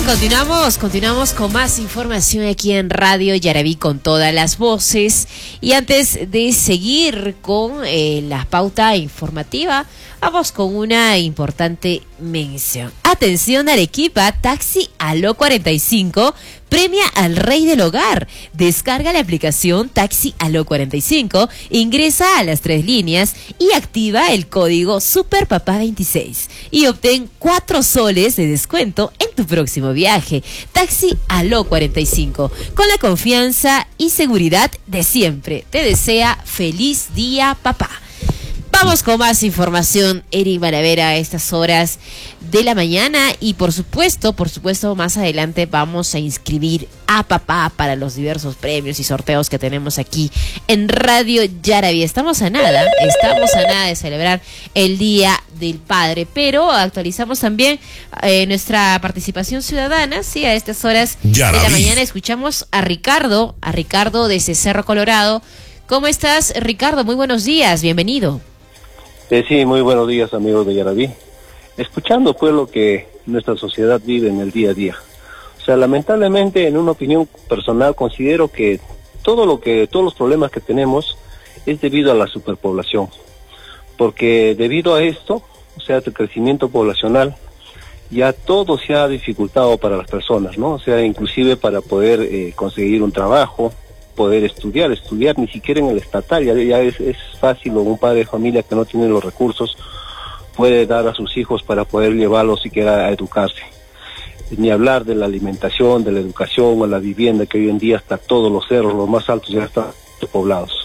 Continuamos con más información aquí en Radio Yaraví con todas las voces. Y antes de seguir con la pauta informativa, vamos con una importante mención. Atención Arequipa, taxi Aló 45 premia al rey del hogar. Descarga la aplicación Taxi Aló 45, ingresa a las 3 líneas y activa el código SUPERPAPA26 y obtén 4 soles de descuento en tu próximo viaje. Taxi Aló 45, con la confianza y seguridad de siempre. Te desea feliz día, papá. Vamos con más información, Eric Maravera, a estas horas de la mañana. Y por supuesto, más adelante vamos a inscribir a papá para los diversos premios y sorteos que tenemos aquí en Radio Yaraví. Estamos a nada de celebrar el Día del Padre, pero actualizamos también nuestra participación ciudadana. Sí, a estas horas Yaraví de la mañana escuchamos a Ricardo desde Cerro Colorado. ¿Cómo estás, Ricardo? Muy buenos días, bienvenido. Sí, muy buenos días, amigos de Yaraví. Escuchando pues lo que nuestra sociedad vive en el día a día. O sea, lamentablemente, en una opinión personal, considero que todos los problemas que tenemos es debido a la superpoblación. Porque debido a esto, o sea, el crecimiento poblacional, ya todo se ha dificultado para las personas, ¿no? O sea, inclusive para poder conseguir un trabajo, poder estudiar ni siquiera en el estatal, ya es fácil, o un padre de familia que no tiene los recursos puede dar a sus hijos para poder llevarlos siquiera a educarse. Ni hablar de la alimentación, de la educación o la vivienda, que hoy en día hasta todos los cerros, los más altos, ya están poblados.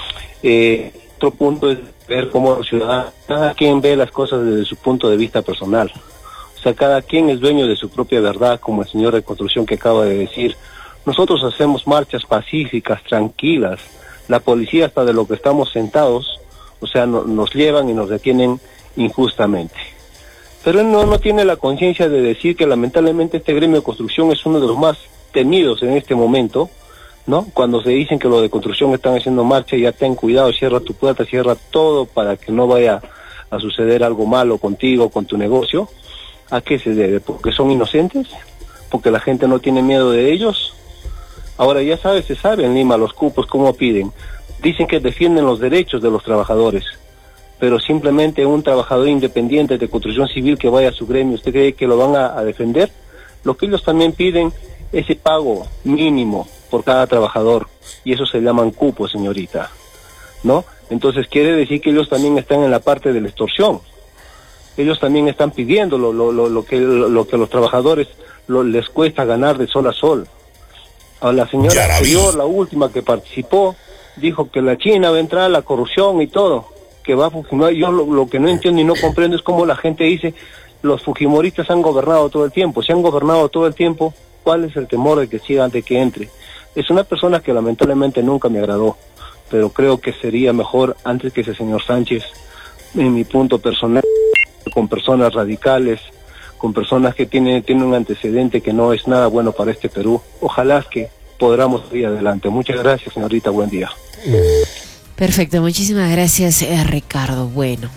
Otro punto es ver cómo los ciudadanos, cada quien ve las cosas desde su punto de vista personal. O sea, cada quien es dueño de su propia verdad, como el señor de Construcción que acaba de decir. Nosotros hacemos marchas pacíficas, tranquilas. La policía, hasta de lo que estamos sentados, o sea, nos llevan y nos detienen injustamente. Pero él no tiene la conciencia de decir que lamentablemente este gremio de construcción es uno de los más temidos en este momento, ¿no? Cuando se dicen que los de construcción están haciendo marcha, ya ten cuidado, cierra tu puerta, cierra todo para que no vaya a suceder algo malo contigo, con tu negocio. ¿A qué se debe? ¿Porque son inocentes? ¿Porque la gente no tiene miedo de ellos? Ahora se sabe en Lima los cupos cómo piden. Dicen que defienden los derechos de los trabajadores, pero simplemente un trabajador independiente de construcción civil que vaya a su gremio, ¿usted cree que lo van a defender? Lo que ellos también piden es ese pago mínimo por cada trabajador, y eso se llaman cupos, señorita, ¿no? Entonces quiere decir que ellos también están en la parte de la extorsión. Ellos también están pidiendo lo que los trabajadores les cuesta ganar de sol a sol. A la señora anterior, la última que participó, dijo que la China va a entrar a la corrupción y todo, que va a Fujimori. Yo lo que no entiendo y no comprendo es cómo la gente dice, los fujimoristas han gobernado todo el tiempo. Si han gobernado todo el tiempo, ¿cuál es el temor de que siga antes que entre? Es una persona que lamentablemente nunca me agradó, pero creo que sería mejor, antes que ese señor Sánchez, en mi punto personal, con personas radicales, con personas que tienen un antecedente que no es nada bueno para este Perú. Ojalá que podamos ir adelante. Muchas gracias, señorita, buen día. Perfecto, muchísimas gracias, Ricardo. Bueno,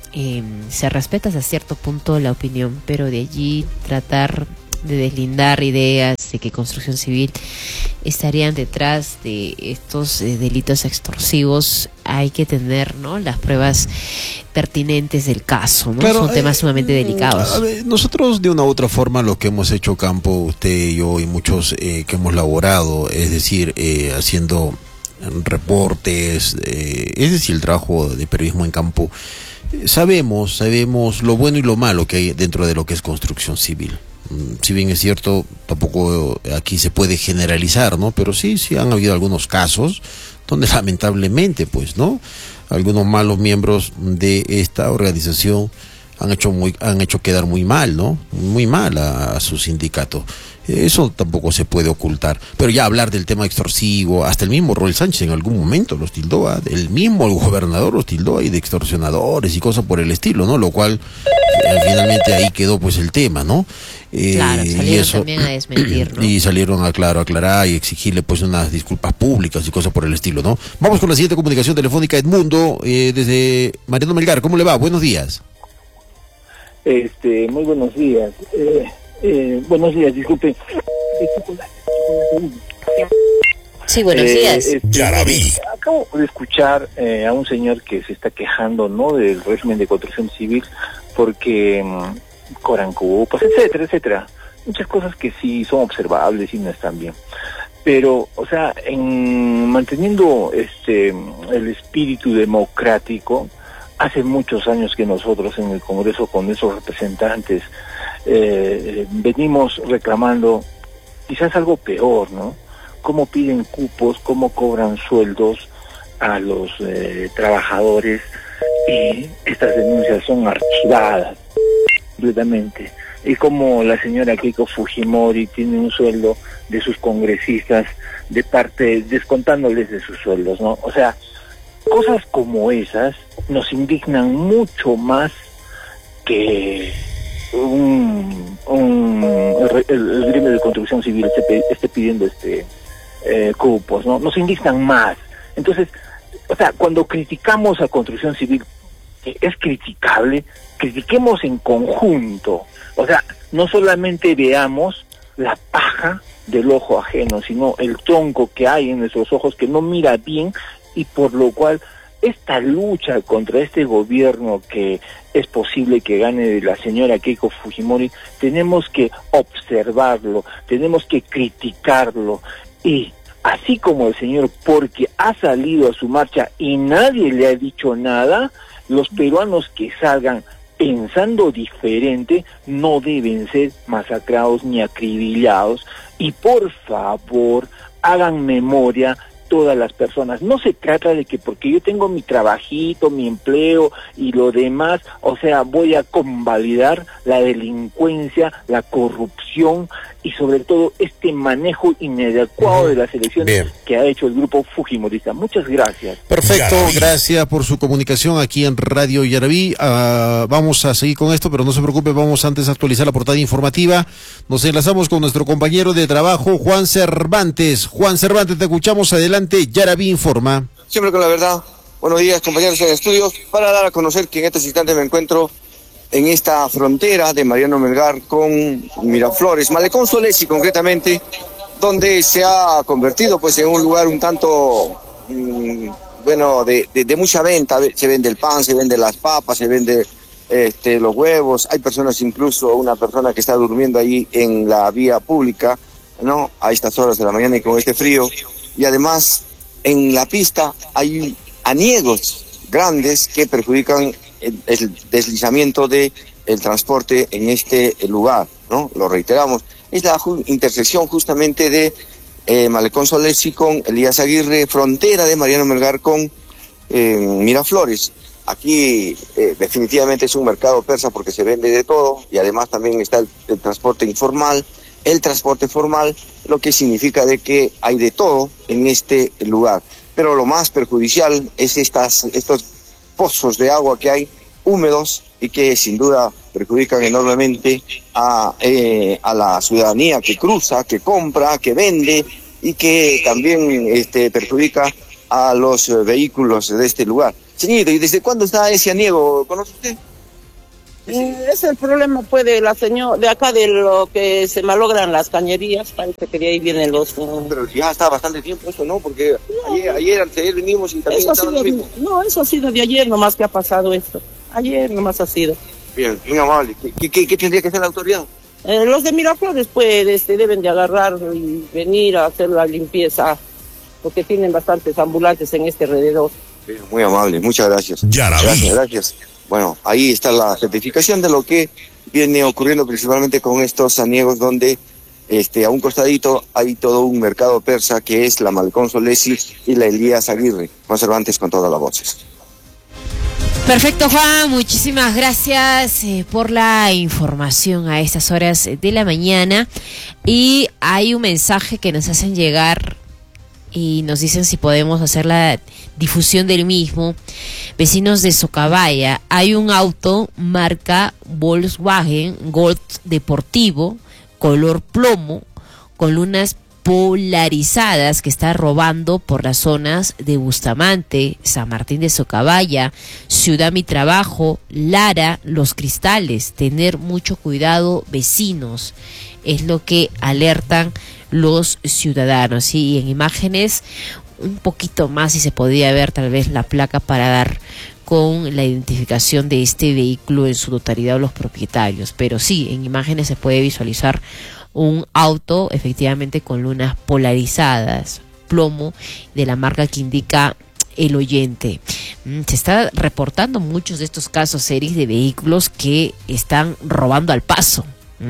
se respeta hasta cierto punto la opinión, pero de allí tratar de deslindar ideas de que Construcción Civil estarían detrás de estos delitos extorsivos, hay que tener, ¿no?, las pruebas pertinentes del caso, ¿no? Claro, son temas sumamente delicados. A ver, nosotros de una u otra forma lo que hemos hecho campo, usted, yo y muchos que hemos laborado, es decir, haciendo reportes, es decir, el trabajo de periodismo en campo, sabemos lo bueno y lo malo que hay dentro de lo que es construcción civil. Si bien es cierto, tampoco aquí se puede generalizar, ¿no? Pero sí han habido algunos casos donde lamentablemente, pues, ¿no?, algunos malos miembros de esta organización han hecho quedar muy mal, ¿no?, muy mal a su sindicato. Eso tampoco se puede ocultar. Pero ya hablar del tema extorsivo, hasta el mismo Roel Sánchez en algún momento los tildó, el mismo gobernador los tildó ahí de extorsionadores y cosas por el estilo, ¿no? Lo cual finalmente ahí quedó pues el tema, ¿no? Claro, salieron y eso, también a desmentir, ¿no? Y salieron a aclarar y exigirle pues unas disculpas públicas y cosas por el estilo, ¿no? Vamos con la siguiente comunicación telefónica. Edmundo, desde Mariano Melgar, ¿cómo le va? Buenos días. Muy buenos días. Buenos días, disculpe. Sí, buenos días. Yaraví. Acabo de escuchar a un señor que se está quejando, ¿no?, del régimen de construcción civil porque cobran cupos, etcétera, etcétera. Muchas cosas que sí son observables y no están bien. Pero, o sea, manteniendo el espíritu democrático, hace muchos años que nosotros en el Congreso con esos representantes venimos reclamando quizás algo peor, ¿no? Cómo piden cupos, cómo cobran sueldos a los trabajadores, y estas denuncias son archivadas completamente. Y como la señora Keiko Fujimori tiene un sueldo de sus congresistas de parte, descontándoles de sus sueldos, ¿no? O sea, cosas como esas nos indignan mucho más que el gremio de construcción civil esté pidiendo cupos, ¿no? Nos indignan más. Entonces, o sea, cuando criticamos a construcción civil, es criticable, critiquemos en conjunto. O sea, no solamente veamos la paja del ojo ajeno, sino el tronco que hay en nuestros ojos que no mira bien, y por lo cual esta lucha contra este gobierno que es posible que gane de la señora Keiko Fujimori, tenemos que observarlo, tenemos que criticarlo, y así como el señor, porque ha salido a su marcha y nadie le ha dicho nada, los peruanos que salgan pensando diferente no deben ser masacrados ni acribillados. Y por favor, hagan memoria todas las personas. No se trata de que porque yo tengo mi trabajito, mi empleo y lo demás, o sea, voy a convalidar la delincuencia, la corrupción y sobre todo este manejo inadecuado de las elecciones que ha hecho el grupo fujimorista. Muchas gracias. Perfecto, gracias por su comunicación aquí en Radio Yaraví. Vamos a seguir con esto, pero no se preocupe, vamos antes a actualizar la portada informativa. Nos enlazamos con nuestro compañero de trabajo, Juan Cervantes. Juan Cervantes, te escuchamos, adelante, Yaraví informa. Siempre con la verdad. Buenos días, compañeros en estudios, para dar a conocer que en estos instantes me encuentro en esta frontera de Mariano Melgar con Miraflores, Malecón Solesi concretamente, donde se ha convertido pues en un lugar un tanto de mucha venta. Se vende el pan, se vende las papas, se vende los huevos. Hay personas, incluso una persona que está durmiendo ahí en la vía pública, ¿no?, a estas horas de la mañana y con este frío. Y además en la pista hay aniegos grandes que perjudican el deslizamiento del transporte en este lugar, ¿no? Lo reiteramos, es la intersección justamente de Malecón Solesi con Elías Aguirre, frontera de Mariano Melgar con Miraflores. Aquí definitivamente es un mercado persa porque se vende de todo, y además también está el transporte informal, el transporte formal, lo que significa de que hay de todo en este lugar. Pero lo más perjudicial es estos pozos de agua que hay húmedos y que sin duda perjudican enormemente a la ciudadanía que cruza, que compra, que vende, y que también perjudica a los vehículos de este lugar. Señorita, ¿y desde cuándo está ese aniego? ¿Conoce usted? Es el problema pues de acá de lo que se malogran las cañerías, parece que de ahí vienen los... Pero ya está bastante tiempo eso, ¿no? Porque ayer vinimos y también estaba lo mismo. No, eso ha sido de ayer nomás que ha pasado esto. Ayer nomás ha sido. Bien, muy amable. ¿Qué tendría que hacer la autoridad? Los de Miraflores pues deben de agarrar y venir a hacer la limpieza, porque tienen bastantes ambulantes en este alrededor. Bien, muy amable, muas gracias. Gracias. Bueno, ahí está la certificación de lo que viene ocurriendo principalmente con estos aniegos, donde a un costadito hay todo un mercado persa que es la Malecón Solesi y la Elías Aguirre. Juan Cervantes con todas las voces. Perfecto, Juan, muchísimas gracias por la información a estas horas de la mañana. Y hay un mensaje que nos hacen llegar y nos dicen si podemos hacer la difusión del mismo. Vecinos de Socabaya, hay un auto marca Volkswagen Golf deportivo, color plomo, con lunas polarizadas que está robando por las zonas de Bustamante, San Martín de Socabaya, Ciudad Mi Trabajo, Lara, Los Cristales. Tener mucho cuidado, vecinos, es lo que alertan los ciudadanos. Y en imágenes un poquito más, si se podía ver tal vez la placa para dar con la identificación de este vehículo en su totalidad o los propietarios, pero sí, en imágenes se puede visualizar un auto efectivamente con lunas polarizadas, plomo, de la marca que indica el oyente. Se está reportando muchos de estos casos, series de vehículos que están robando al paso,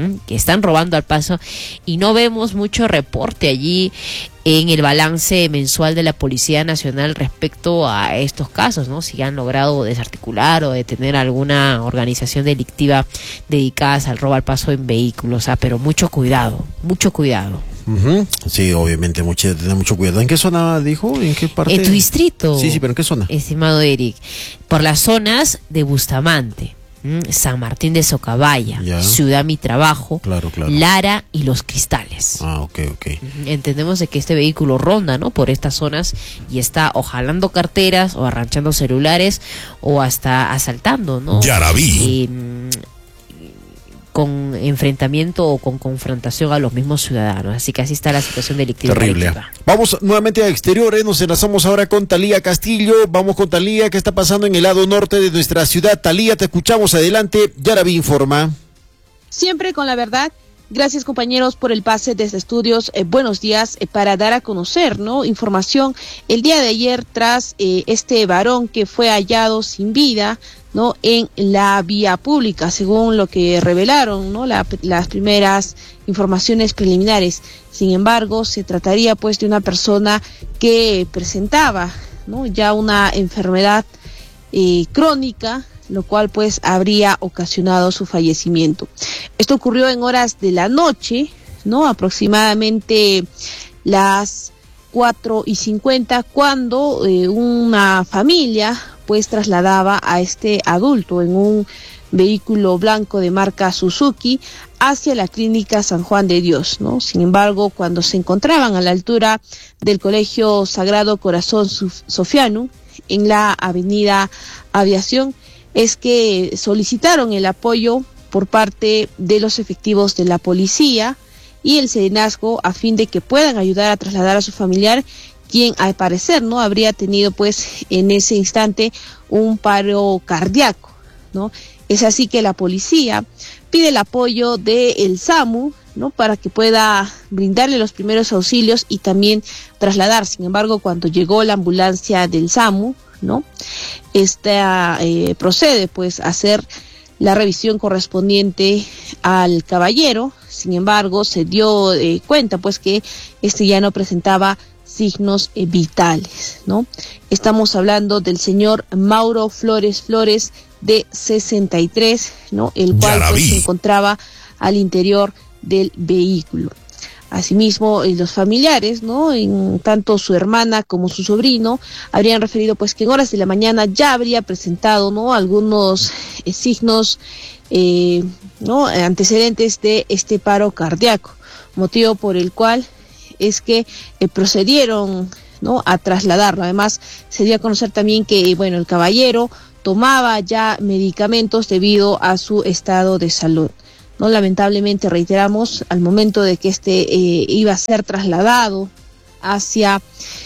y no vemos mucho reporte allí en el balance mensual de la Policía Nacional respecto a estos casos, ¿no? Si han logrado desarticular o detener alguna organización delictiva dedicada al robo al paso en vehículos, pero mucho cuidado. Sí, obviamente, tener mucho cuidado. ¿En qué zona dijo? ¿En qué parte? En tu distrito. Sí, pero ¿en qué zona? Estimado Eric, por las zonas de Bustamante, San Martín de Socabaya, ya. Ciudad Mi Trabajo, claro. Lara y Los Cristales. Ok. Entendemos de que este vehículo ronda, ¿no?, por estas zonas y está o jalando carteras o arranchando celulares o hasta asaltando, ¿no? Yarabí. Con enfrentamiento o con confrontación a los mismos ciudadanos. Así que así está la situación delictiva. Terrible. Vamos nuevamente a exteriores, nos enlazamos ahora con Talía Castillo. Vamos con Talía, ¿qué está pasando en el lado norte de nuestra ciudad? Talía, te escuchamos, adelante. Yarabí informa. Siempre con la verdad. Gracias, compañeros, por el pase desde estudios. Buenos días, para dar a conocer, ¿no?, información el día de ayer tras este varón que fue hallado sin vida, ¿no?, en la vía pública, según lo que revelaron, ¿no?, las primeras informaciones preliminares. Sin embargo, se trataría pues de una persona que presentaba, ¿no?, ya una enfermedad crónica, lo cual pues habría ocasionado su fallecimiento. Esto ocurrió en horas de la noche, ¿no?, aproximadamente las 4:50, cuando una familia pues trasladaba a este adulto en un vehículo blanco de marca Suzuki hacia la clínica San Juan de Dios, ¿no? Sin embargo, cuando se encontraban a la altura del Colegio Sagrado Corazón Sofiano, en la avenida Aviación, es que solicitaron el apoyo por parte de los efectivos de la policía y el serenazgo a fin de que puedan ayudar a trasladar a su familiar, quien al parecer no habría tenido pues en ese instante un paro cardíaco, ¿no? Es así que la policía pide el apoyo del SAMU, ¿no?, para que pueda brindarle los primeros auxilios y también trasladar. Sin embargo, cuando llegó la ambulancia del SAMU, ¿no?, esta procede pues a hacer la revisión correspondiente al caballero. Sin embargo, se dio cuenta pues que este ya no presentaba signos vitales, ¿no? Estamos hablando del señor Mauro Flores, de 63, ¿no?, el cual pues se encontraba al interior del vehículo. Asimismo, los familiares, ¿no?, en tanto su hermana como su sobrino, habrían referido pues que en horas de la mañana ya habría presentado, ¿no?, algunos signos, ¿no?, antecedentes de este paro cardíaco, motivo por el cual es que procedieron, ¿no?, a trasladarlo. Además, se dio a conocer también que, bueno, el caballero tomaba ya medicamentos debido a su estado de salud, ¿no? Lamentablemente, reiteramos, al momento de que iba a ser trasladado hacia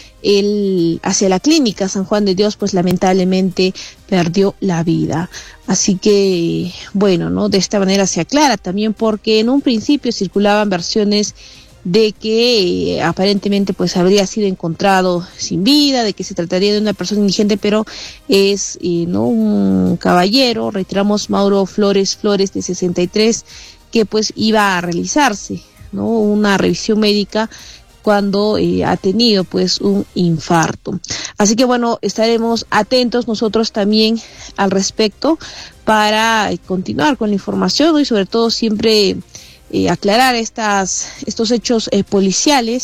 la clínica San Juan de Dios, pues lamentablemente perdió la vida. Así que, bueno, ¿no?, de esta manera se aclara también, porque en un principio circulaban versiones de que aparentemente pues habría sido encontrado sin vida, de que se trataría de una persona indigente, pero es no un caballero, reiteramos, Mauro Flores de 63, que pues iba a realizarse, ¿no?, una revisión médica cuando ha tenido pues un infarto. Así que bueno, estaremos atentos nosotros también al respecto para continuar con la información, ¿no?, y sobre todo siempre aclarar estos hechos policiales,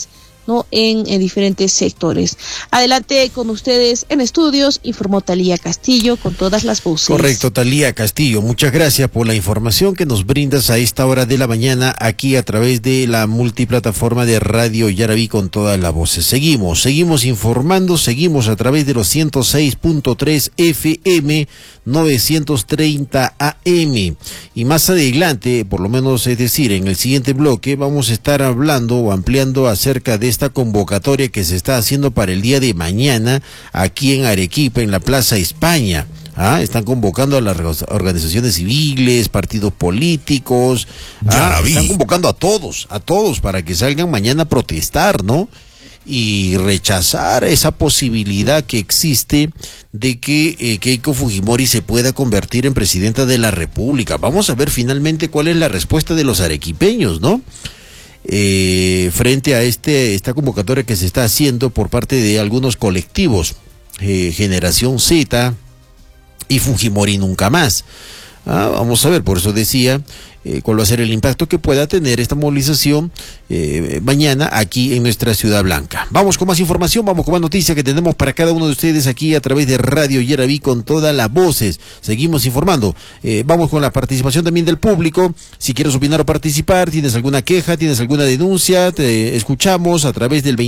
¿no? En diferentes sectores. Adelante con ustedes en estudios, informó Talía Castillo con todas las voces. Correcto, Talía Castillo, muchas gracias por la información que nos brindas a esta hora de la mañana aquí a través de la multiplataforma de Radio Yaraví con todas las voces. Seguimos informando, seguimos a través de los 106.3 FM, 930 AM, y más adelante, por lo menos es decir, en el siguiente bloque vamos a estar hablando o ampliando acerca de esta convocatoria que se está haciendo para el día de mañana aquí en Arequipa, en la Plaza España. Están convocando a las organizaciones civiles, partidos políticos, están convocando a todos para que salgan mañana a protestar, ¿no? Y rechazar esa posibilidad que existe de que Keiko Fujimori se pueda convertir en presidenta de la República. Vamos a ver finalmente cuál es la respuesta de los arequipeños, ¿no? Frente a esta convocatoria que se está haciendo por parte de algunos colectivos, Generación Z y Fujimori Nunca Más. Vamos a ver, por eso decía cuál va a ser el impacto que pueda tener esta movilización mañana aquí en nuestra Ciudad Blanca. Vamos con más información, vamos con más noticias que tenemos para cada uno de ustedes aquí a través de Radio Yaraví con todas las voces. Seguimos informando, vamos con la participación también del público. Si quieres opinar o participar, tienes alguna queja, tienes alguna denuncia, te escuchamos a través del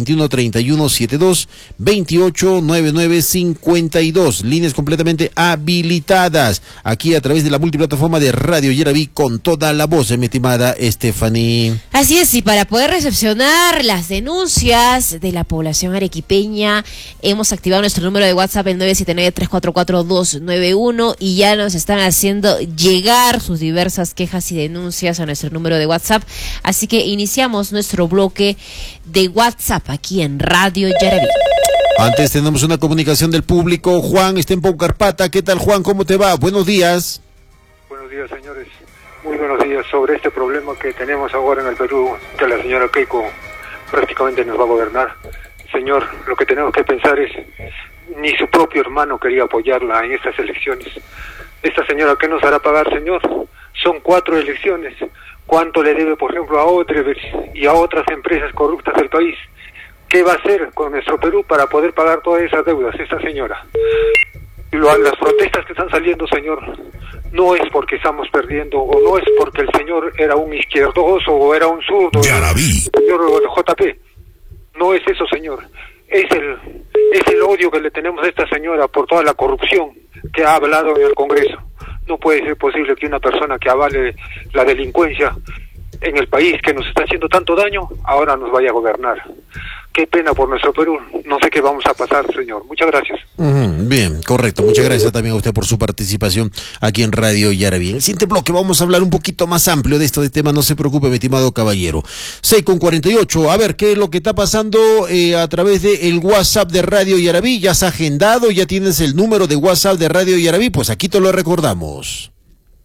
213172289952, líneas completamente habilitadas aquí a través de la multiplataforma de Radio Yaraví con toda la voz, mi estimada Stephanie. Así es, y para poder recepcionar las denuncias de la población arequipeña, hemos activado nuestro número de WhatsApp, el 979-344-291, y ya nos están haciendo llegar sus diversas quejas y denuncias a nuestro número de WhatsApp. Así que iniciamos nuestro bloque de WhatsApp aquí en Radio Yaraví. Antes tenemos una comunicación del público. Juan está en Paucarpata. ¿Qué tal, Juan? ¿Cómo te va? Buenos días. Buenos días, señores. Muy buenos días. Sobre este problema que tenemos ahora en el Perú, que la señora Keiko prácticamente nos va a gobernar. Señor, lo que tenemos que pensar es, ni su propio hermano quería apoyarla en estas elecciones. Esta señora, ¿qué nos hará pagar, señor? Son 4 elecciones. ¿Cuánto le debe, por ejemplo, a Odebrecht y a otras empresas corruptas del país? ¿Qué va a hacer con nuestro Perú para poder pagar todas esas deudas, esta señora? Las protestas que están saliendo, señor, no es porque estamos perdiendo, o no es porque el señor era un izquierdoso o era un zurdo. Señor JP, no es eso, señor. Es el odio que le tenemos a esta señora por toda la corrupción que ha hablado en el Congreso. No puede ser posible que una persona que avale la delincuencia en el país, que nos está haciendo tanto daño, ahora nos vaya a gobernar. Qué pena por nuestro Perú. No sé qué vamos a pasar, señor. Muchas gracias. Bien, correcto. Muchas gracias también a usted por su participación aquí en Radio Yaraví. En el siguiente bloque vamos a hablar un poquito más amplio de este tema. No se preocupe, mi estimado caballero. 6:48. A ver, ¿qué es lo que está pasando a través del WhatsApp de Radio Yaraví? ¿Ya has agendado? ¿Ya tienes el número de WhatsApp de Radio Yaraví? Pues aquí te lo recordamos.